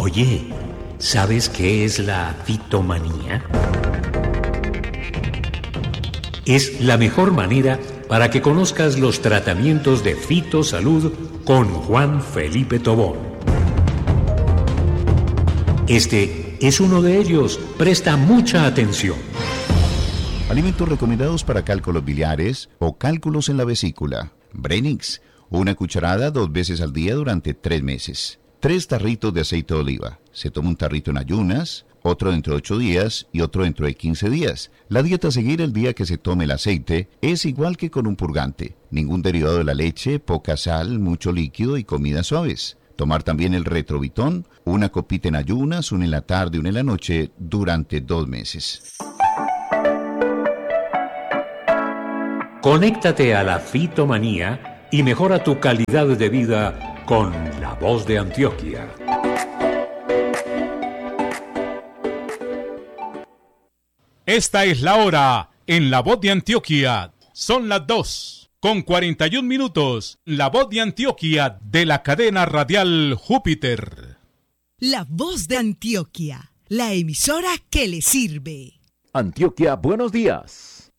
Oye, ¿sabes qué es la fitomanía? Es la mejor manera para que conozcas los tratamientos de fitosalud con Juan Felipe Tobón. Este es uno de ellos. Presta mucha atención. Alimentos recomendados para cálculos biliares o cálculos en la vesícula. Brenix, una cucharada 2 veces al día durante 3 meses. 3 tarritos de aceite de oliva. Se toma un tarrito en ayunas, otro dentro de 8 días y otro dentro de 15 días. La dieta a seguir el día que se tome el aceite es igual que con un purgante. Ningún derivado de la leche, poca sal, mucho líquido y comidas suaves. Tomar también el Retrovitón, una copita en ayunas, una en la tarde y una en la noche durante 2 meses. Conéctate a la fitomanía y mejora tu calidad de vida con La Voz de Antioquia. Esta es la hora en La Voz de Antioquia. Son las 2:41. La Voz de Antioquia de la cadena radial Júpiter. La Voz de Antioquia, la emisora que le sirve. Antioquia, buenos días.